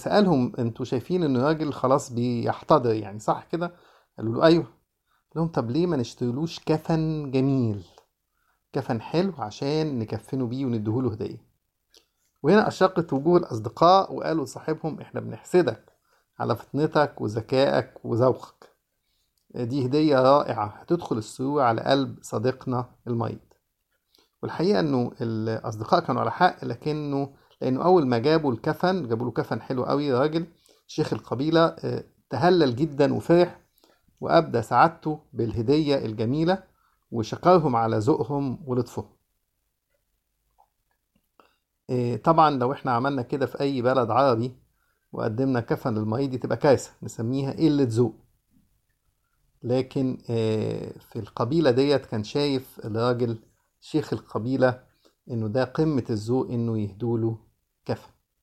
سألهم انتوا شايفين ان الراجل خلاص بيحتضر يعني صح كده؟ قالوا له ايوه. قال لهم طب ليه ما نشتريلوش كفن جميل، كفن حلو عشان نكفنه بيه ونديهوله هدية. وهنا أشرقت وجوه الأصدقاء وقالوا لصاحبهم إحنا بنحسدك على فطنتك وذكائك وذوقك، دي هدية رائعة هتدخل السرور على قلب صديقنا المريض. والحقيقة إنه الأصدقاء كانوا على حق، لأنه أول ما جابوا الكفن جابوا له كفن حلو قوي، راجل شيخ القبيلة تهلل جدا وفرح وأبدى سعادته بالهدية الجميلة وشكرهم على ذوقهم ولطفهم. طبعا لو احنا عملنا كده في أي بلد عربي وقدمنا كفن للمريض دي تبقى كارثة، نسميها قلة ذوق. لكن في القبيلة ديت كان شايف الراجل شيخ القبيلة إنه ده قمة الذوق إنه يهدوله كفن.